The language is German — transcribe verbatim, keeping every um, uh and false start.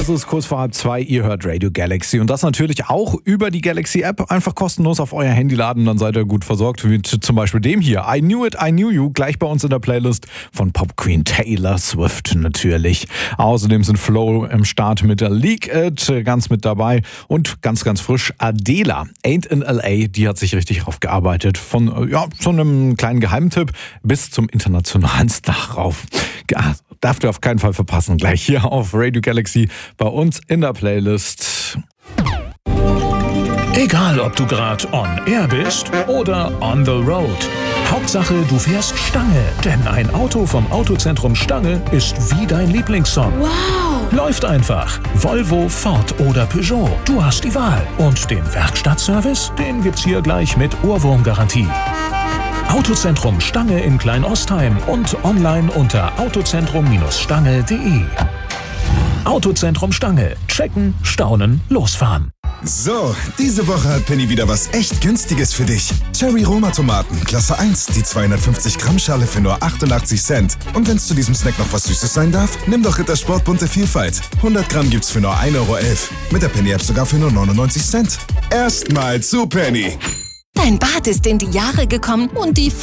Es ist kurz vor halb zwei, ihr hört Radio Galaxy und das natürlich auch über die Galaxy App. Einfach kostenlos auf euer Handy laden, dann seid ihr gut versorgt. Wie zum Beispiel dem hier, I Knew It, I Knew You, gleich bei uns in der Playlist von Pop Queen Taylor Swift natürlich. Außerdem sind Flow im Start mit der Leak It ganz mit dabei und ganz, ganz frisch Adela, Ain't in L A, die hat sich richtig aufgearbeitet. Von ja, so einem kleinen Geheimtipp bis zum internationalen Star rauf. Ja, darf ihr auf keinen Fall verpassen. Gleich hier auf Radio Galaxy bei uns in der Playlist. Egal, ob du gerade on air bist oder on the road. Hauptsache, du fährst Stange. Denn ein Auto vom Autozentrum Stange ist wie dein Lieblingssong. Wow! Läuft einfach. Volvo, Ford oder Peugeot. Du hast die Wahl. Und den Werkstattservice, den gibt's hier gleich mit Ohrwurmgarantie. Autozentrum Stange in Kleinostheim und online unter autozentrum Stange punkt de. Autozentrum Stange. Checken, staunen, losfahren. So, diese Woche hat Penny wieder was echt Günstiges für dich. Cherry Roma Tomaten, Klasse eins, die zweihundertfünfzig Gramm Schale für nur achtundachtzig Cent. Und wenn's zu diesem Snack noch was Süßes sein darf, nimm doch Rittersport bunte Vielfalt. hundert Gramm gibt's für nur ein Euro elf. Mit der Penny App sogar für nur neunundneunzig Cent. Erstmal zu Penny. Dein Bad ist in die Jahre gekommen und die